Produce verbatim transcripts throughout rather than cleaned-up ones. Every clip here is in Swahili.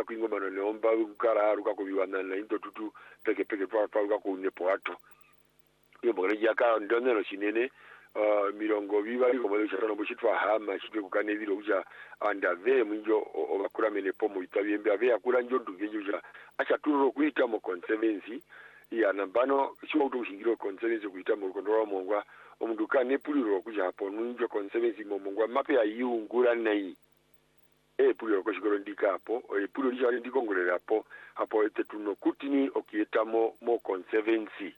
ya kuingo mano neomba ukara ruka ko biwana na into tutu peke peke pa pa ruka ko nepo ato yo bole ya ka ndonero sinene uh, mirongo bibali ko bole chano bushitwa hama shitwe kukane biro uja anda ve munjo obakura menepo mu bitabye mbe akura njo ndugejuja acha turo kuita mo conservancy ya nambano sio utushingiro conservancy kuita mu kondora mongwa omunduka nepuliro kuja hapo nunjo conservancy mo mongwa mape ya yungura nai e puliro ko shigoro ndika hapo e puliro lisha ndiko ngolera hapo hapo ete tuno kutini okieta mo mo conservancy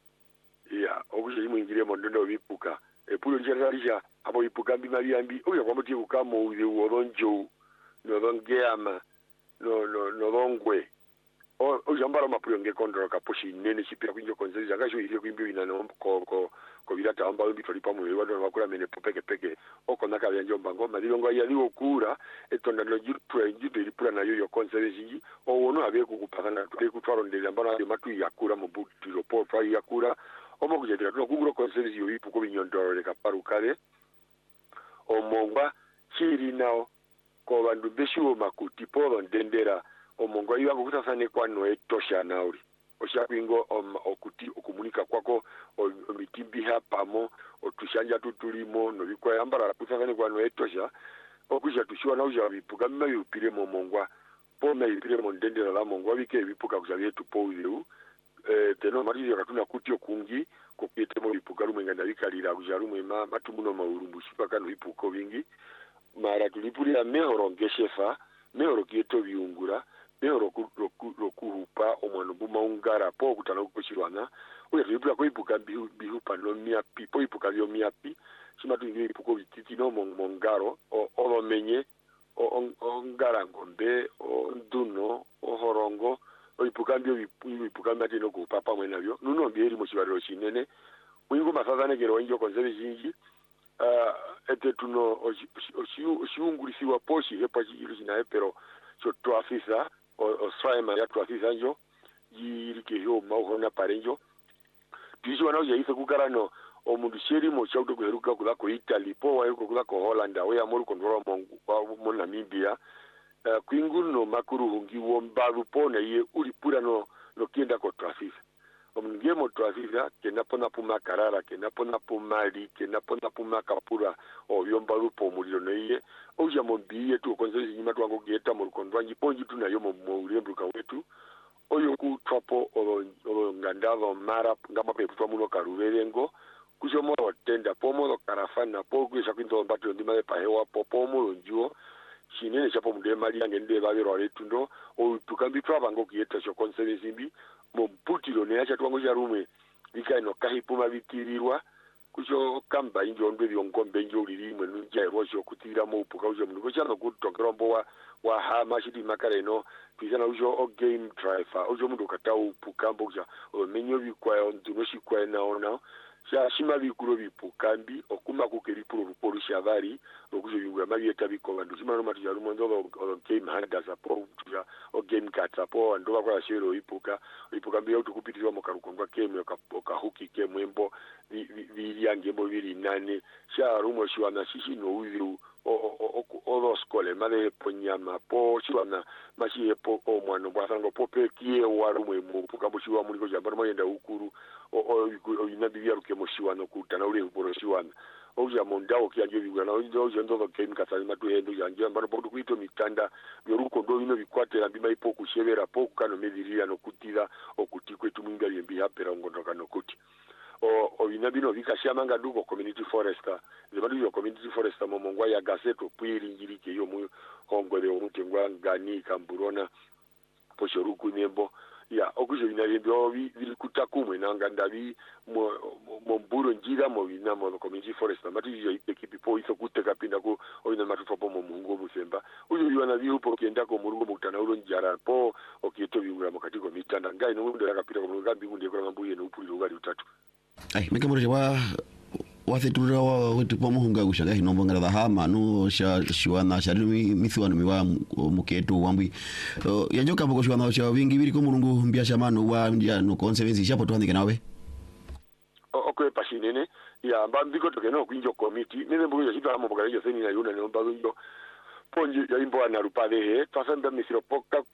ya okuje imwingire mo ndondo bipuka e puliro lisha lisha hapo bipuka mbi mali ambi oya kwa mti ukamo uze uronjo no dongeama no no no dongwe o o jambara mapuliro ngekondora kaposhi nene chipira kwinjo conservancy akasho ile kwimbi ina no ko ko ko birata amba mbi tolipa mu wado bakura mene popeke peke oko naka byanjo mbango madilongo yali okura etonda no jutwe njide lipula nayo yo conservancy o wono abe kukupakana tuli kutwaro ndele ambana ade matu yakura mu butiro po fa yakura omo kujetera no kuguro conservancy yo ipuko binyondoro le kaparukale o mongwa chiri nao ko bandu beshiwo makuti po ndendera o mongwa yiwa kutasane kwa no etosha nauri oshakwingo um, okuti okumunika kwako omitimbi hapamo otushanja tutulimo no bikwa yambara kutasane kwa no etosha okusha tushiwa na uja bipuka mma yupire mo mongwa po me yupire mo ndendera la mongwa bike bipuka kusabye tupouzeu eh teno mari yakatuna kuti okungi kokiete mo bipuka rumwe nganda bikalira kuja rumwe ma matumuno maurumbu shipaka no bipuko bingi mara tulipulira mehoro ngeshefa mehoro kieto biungura mehoro kuhupa omwano buma ungara po kutana kukoshirwana oya tulipulira ko ipuka bihu bihupa no miapi po ipuka byo miapi shima tuingi ipuko bititi no mongaro o olomenye o ongara ngombe o nduno o horongo o ipuka byo ipuka mbati no kupapa mwena byo nuno bieri mo chibariro chinene wingo masazane gero injo konzebe jinji uh, ete tuno oshiungulisi wa poshi hepa jiru jinae pero so tuafisa o, o sraima ya tuafisa njo jirike hiyo mauhona parenjo tuishi wanao ya isa kukarano o mundu sheri mo chauto kuheruka kula ko Italy po wa yuko kula ko Holland we amuru kondora mongu kwa mo Namibia uh, kwinguru no makuru hungi wo mbaru pona ye uri pura no no kienda ko tuafisa omngemo twazira kenapona puma karara kenapona pumali kenapona puma kapura oyomba lupo muliro neye oja mombiye tu konzezi nyima twango geta mu kondwanji ponji tunayo mu ulembuka wetu oyo ku twapo o ngandalo mara ngama pe twa muno karuverengo kujomo otenda pomo karafana pogo shakwinto mbatyo ndima pa hewa popomo njuo shinene chapo mude mali ngende babiro letundo o tukambitwa bango kieta sho konservancy mbi mo mputiro ne acha twango jarume likaino kahipuma bitirirwa kujo kamba injo ndwe byongombe njo lirimwe nja rosho kutira mo upuka ujo mundu cyano kutokerombo wa wa ha mashidi makareno twizana ujo o game driver ujo mundu kata upuka mboja o menyo bikwa nduno shikwa naona sha shima bikuro bipukambi okuma kukeripuro ruporo shavari okujo yunga mabieta bikoba nduzima no matu jarumo ndo o game handa sapo tuja o game katsapo ndo bakwa shero ipuka ipuka mbi utukupitirwa mu karukongwa keme ka huki kemwembo biriyange mo biri nane sha rumo shiwana shishino uziru o o o o skole mane ponyama po shiwana mashi po o mwana bwasango pope kie warumwe mu puka bushiwa muliko jamba mo yenda ukuru o o inabi yaruke mo shiwana kutana ule uboro shiwana oja mondao kiaje bigana ojo ndo ndo kemi kasali matu hendo yanje mbano bodu kwito mitanda yoruko ndo bino bikwate na bima ipo kushebera po kano meviria no kutira okutikwe tumunga yembi hapera ngondo kano kuti o o inabino bikashamanga duko community forester lebadu yo community forester momongwa ya gaseto pwiri ngirike yo mu hongole omutengwa ngani kamburona poshoruku nembo ya okujo binarembyo bili kutakumwe nanga ndabi mo mburo njira mo bina mo community forester mati yo ekipi po iso kuteka pinda ko oyina matufa po mo mungo musemba uyo yona bihupo kenda ko murungo mutana ulo njara po okieto biura mo katiko mitanda ngai no ndo yakapita ko murunga bingunde ko ngambuye no upuliro gali utatu ai mekamure wa wathetura wa utipo muhunga gushaga hinombo ngara hama no sha shiwana shari mithiwano miwa muketu wambi yanjoka boko shiwana sha wingi biri ko murungu mbiasha mano wa ndia no conservancy shapo twandike nawe okwe pashinene ya mbambiko tokeno kwinjo committee nene mbuyo shita mo bogalejo seni na yuna ne mbazo ponji ya imbo na rupade he twasamba misiro poka